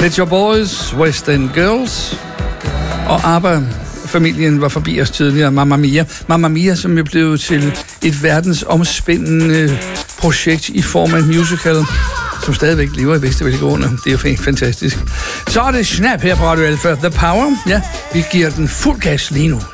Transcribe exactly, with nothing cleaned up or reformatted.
Pet Shop Boys, West End Girls og ABBA-familien var forbi os tidligere. Mamma Mia. Mamma Mia, som er blevet til et verdensomspændende projekt i form af en musical, som stadigvæk lever i bedste velgående. Det er jo fantastisk. Så er det Snap her på Radio Alpha. The Power. Ja, vi giver den fuld gas lige nu.